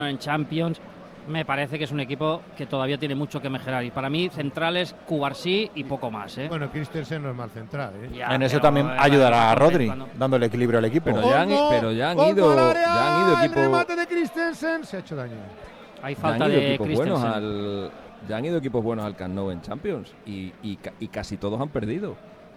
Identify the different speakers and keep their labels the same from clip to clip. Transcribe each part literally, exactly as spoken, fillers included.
Speaker 1: en Champions, me parece que es un equipo que todavía tiene mucho que mejorar. Y para mí, centrales, Cubarsí y poco más, ¿eh?
Speaker 2: Bueno, Christensen no es mal central, ¿eh?
Speaker 3: Ya, en eso también eh, ayudará a Rodri, cuando... dándole equilibrio al equipo.
Speaker 4: Pero ya han, pero ya han ido, ya han ido equipos.
Speaker 2: El remate de Christensen se ha hecho daño.
Speaker 1: Hay falta de Christensen.
Speaker 4: Al, ya han ido equipos buenos al Camp Nou en Champions y, y, y casi todos han perdido.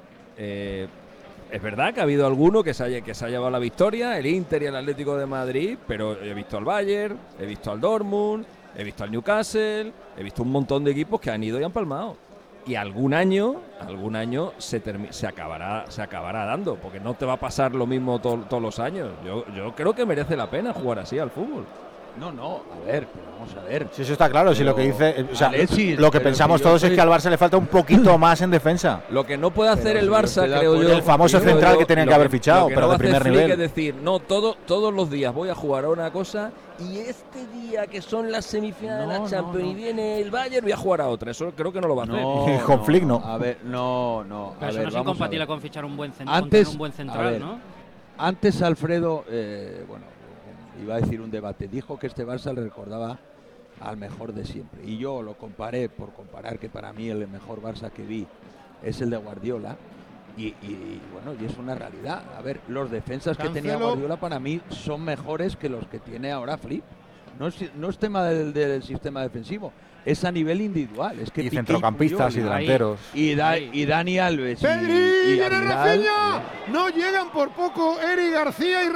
Speaker 4: Eh, es verdad que ha habido alguno que se, haya, que se ha llevado la victoria, el Inter y el Atlético de Madrid, pero he visto al Bayern, he visto al Dortmund, he visto al Newcastle, he visto un montón de equipos que han ido y han palmado. Y algún año, algún año se, se, acabará, se acabará dando, porque no te va a pasar lo mismo to todos los años. Yo, yo creo que merece la pena jugar así al fútbol.
Speaker 5: No, no, a ver, pero vamos a ver.
Speaker 3: Sí, eso está claro, pero, si lo que dice, o sea,
Speaker 5: Alexis,
Speaker 3: lo que pensamos todos soy... es que al Barça le falta un poquito más en defensa.
Speaker 4: Lo que no puede hacer pero el Barça, creo yo,
Speaker 3: el famoso central yo, que tenía que haber fichado, que pero no de primer nivel.
Speaker 4: Que decir, no, todo, todos los días voy a jugar a una cosa y este día que son las semifinales no, de la Champions no, no. y viene el Bayern voy a jugar a otra. Eso creo que no lo va a hacer.
Speaker 5: No,
Speaker 3: conflicto.
Speaker 5: No, a ver, no, no.
Speaker 1: Pero
Speaker 5: a
Speaker 1: eso
Speaker 5: ver,
Speaker 1: no es incompatible con fichar un buen, cent
Speaker 5: antes,
Speaker 1: un buen central,
Speaker 5: ver,
Speaker 1: ¿no?
Speaker 5: Antes Alfredo, eh, bueno. Iba a decir un debate, dijo que este Barça le recordaba al mejor de siempre y yo lo comparé, por comparar, que para mí el mejor Barça que vi es el de Guardiola y, y, y bueno, y es una realidad. A ver, los defensas Cancelo. que tenía Guardiola para mí son mejores que los que tiene ahora Flip. No es, no es tema del, del sistema defensivo, es a nivel individual. Es que
Speaker 3: y Piqué centrocampistas y, Puyol, y delanteros.
Speaker 5: Y, da, y Dani Alves.
Speaker 2: ¡Pedri!
Speaker 5: Y, y
Speaker 2: ¡Viene Rafinha! No llegan por poco Eric García y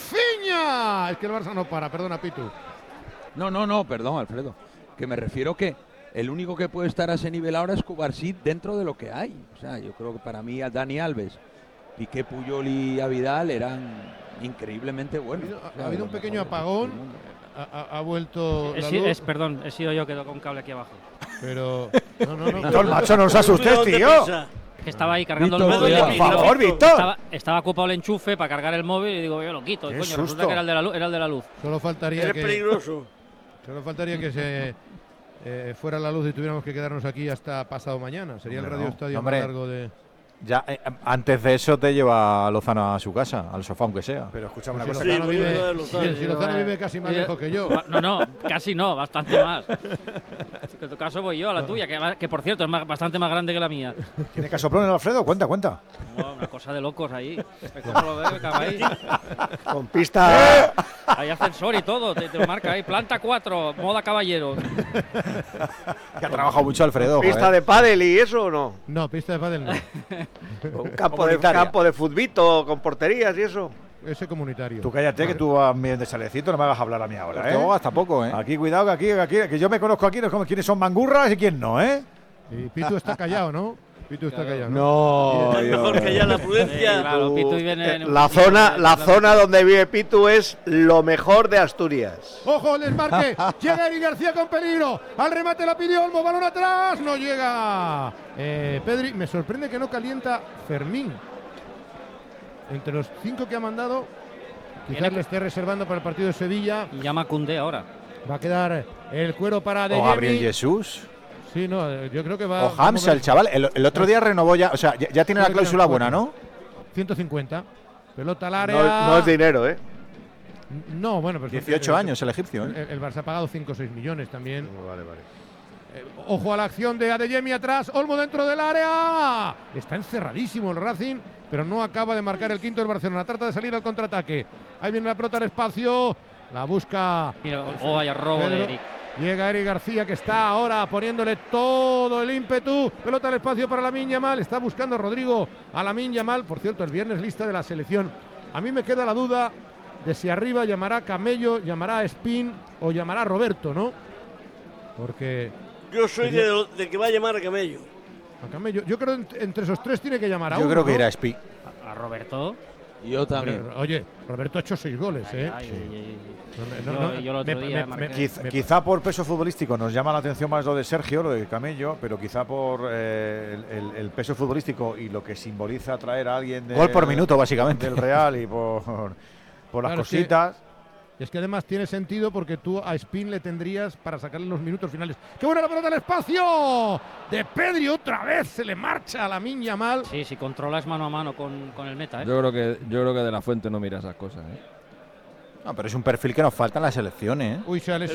Speaker 2: Rafinha. Es que el Barça no para, perdona, Pitu.
Speaker 5: No, no, no, perdón, Alfredo. Que me refiero que el único que puede estar a ese nivel ahora es Cubarsí dentro de lo que hay. O sea, yo creo que para mí a Dani Alves, Piqué, Puyol y a Vidal eran increíbmente buenos.
Speaker 2: Ha habido,
Speaker 5: o sea,
Speaker 2: ha habido un pequeño apagón. Ha, ha, ha vuelto
Speaker 1: es,
Speaker 2: la luz.
Speaker 1: Es, perdón, he sido yo que con un cable aquí abajo.
Speaker 2: Pero no, no, no.
Speaker 3: Víctor, macho, no os asustes, tío.
Speaker 1: Que estaba ahí cargando
Speaker 3: Víctor,
Speaker 1: el móvil.
Speaker 3: Por
Speaker 1: y
Speaker 3: favor,
Speaker 1: lo,
Speaker 3: Víctor.
Speaker 1: Estaba, estaba ocupado el enchufe para cargar el móvil y digo, yo lo quito. Coño,
Speaker 3: susto.
Speaker 1: resulta que era el de la luz. Era el de la luz.
Speaker 2: Solo faltaría
Speaker 6: Eres
Speaker 2: que,
Speaker 6: peligroso.
Speaker 2: Solo faltaría que se eh, fuera la luz y tuviéramos que quedarnos aquí hasta pasado mañana. Sería
Speaker 3: hombre,
Speaker 2: el radio
Speaker 3: no.
Speaker 2: estadio
Speaker 3: Hombre.
Speaker 2: más largo de...
Speaker 3: Ya, eh, antes de eso te lleva Lozano a su casa, al sofá aunque sea.
Speaker 2: Pero escúchame una
Speaker 6: Sí,
Speaker 2: cosa.
Speaker 6: sí,
Speaker 2: Lozano vive,
Speaker 6: de Lozano.
Speaker 2: si, si Lozano vive casi más lejos que yo.
Speaker 1: No, no, casi no, bastante más. En tu caso voy yo, a la tuya, que, que por cierto es más, bastante más grande que la mía.
Speaker 3: ¿Tiene casoplón el Alfredo? Cuenta, cuenta.
Speaker 1: No, una cosa de locos ahí. ¿Cómo lo ves, ahí?
Speaker 6: Con pista.
Speaker 1: Hay ascensor y todo, te, te lo marca ahí. Planta cuatro, moda caballero.
Speaker 3: Que ha trabajado mucho Alfredo.
Speaker 6: ¿Pista
Speaker 3: joder.
Speaker 6: de pádel y eso o no?
Speaker 2: No, pista de pádel no.
Speaker 6: Un campo de, campo de futbito con porterías y eso.
Speaker 2: Ese comunitario.
Speaker 3: Tú cállate, vale. Que tú vas bien de chalecito, no me hagas hablar a mí ahora, ¿eh? hasta poco, ¿eh? Aquí, cuidado, que aquí, aquí, que yo me conozco aquí, no como quiénes son mangurras y quién no, ¿eh?
Speaker 2: Y Pitu está callado, ¿no? Pitu está callado,
Speaker 5: ¿no?
Speaker 6: No, mejor que ya la prudencia.
Speaker 1: Sí, claro, Pitu vive en
Speaker 6: la zona, la zona donde vive Pitu es lo mejor de Asturias.
Speaker 2: ¡Ojo, el desmarque! Llega Eric García con peligro. Al remate la pidió Olmo, balón atrás. No llega. Eh, Pedri, me sorprende que no calienta Fermín. Entre los cinco que ha mandado, quizás le esté reservando para el partido de Sevilla.
Speaker 1: Y llama Koundé ahora.
Speaker 2: Va a quedar el cuero para De
Speaker 3: O Gabriel Jesús.
Speaker 2: Sí, no, yo creo que va.
Speaker 3: O Hamza, el chaval. El, el otro día renovó ya, o sea, ya, ya tiene la cláusula buena, ¿no?
Speaker 2: ciento cincuenta. Pelota al área.
Speaker 6: No, no es dinero, ¿eh?
Speaker 2: No, bueno, pero
Speaker 3: dieciocho
Speaker 2: el,
Speaker 3: años el egipcio, ¿eh?
Speaker 2: El, el Barça ha pagado cinco o seis millones también.
Speaker 6: Oh, vale, vale.
Speaker 2: Eh, ojo a la acción de Adeyemi atrás. Olmo dentro del área. Está encerradísimo el Racing, pero no acaba de marcar el quinto del Barcelona. Trata de salir al contraataque. Ahí viene la pelota al espacio. La busca.
Speaker 1: Mira, oh, vaya robo
Speaker 2: Pedro.
Speaker 1: de Eric.
Speaker 2: Llega Eric García, que está ahora poniéndole todo el ímpetu. Pelota al espacio para Lamine Yamal. Está buscando Rodrigo a Lamine Yamal. Por cierto, el viernes lista de la selección. A mí me queda la duda de si arriba llamará Camello, llamará Espín o llamará Roberto, ¿no? Porque...
Speaker 6: Yo soy de, de que va a llamar a Camello.
Speaker 2: A Camello. Yo creo que entre esos tres tiene que llamar a
Speaker 3: Yo
Speaker 2: uno,
Speaker 3: creo que
Speaker 2: ¿no?
Speaker 3: irá Espín.
Speaker 1: A Roberto.
Speaker 5: Yo también.
Speaker 2: Pero, oye, Roberto ha hecho seis goles, ¿eh?
Speaker 1: Ay, ay, ay.
Speaker 2: No, no, no,
Speaker 1: yo, yo el otro
Speaker 2: me,
Speaker 1: día
Speaker 2: me,
Speaker 1: marqué.
Speaker 2: me,
Speaker 3: Quizá,
Speaker 2: me,
Speaker 3: quizá por peso futbolístico nos llama la atención más lo de Sergio, lo de Camello, pero quizá por eh, el, el, el peso futbolístico y lo que simboliza traer a alguien de, gol por minuto, básicamente, del Real y por, por las
Speaker 2: Claro,
Speaker 3: cositas.
Speaker 2: Es que, es que además tiene sentido porque tú a Espín le tendrías para sacarle los minutos finales. ¡Qué buena la pelota al espacio! De Pedri otra vez se le marcha a Lamine Yamal.
Speaker 1: Sí, si controlas mano a mano con, con el meta, ¿eh?
Speaker 4: Yo creo que yo creo que De La Fuente no mira esas cosas, ¿eh?
Speaker 3: No, pero es un perfil que nos falta en las selecciones. ¿eh?
Speaker 2: Uy, se ha